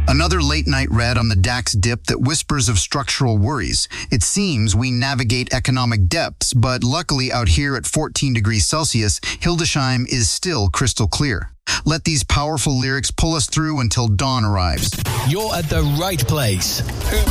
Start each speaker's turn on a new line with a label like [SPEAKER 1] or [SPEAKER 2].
[SPEAKER 1] Another late-night read on the DAX dip that whispers of structural worries. It seems we navigate economic depths, but luckily out here at 14 degrees Celsius, Hildesheim is still crystal clear. Let these powerful lyrics pull us through until dawn arrives.
[SPEAKER 2] You're at the right place.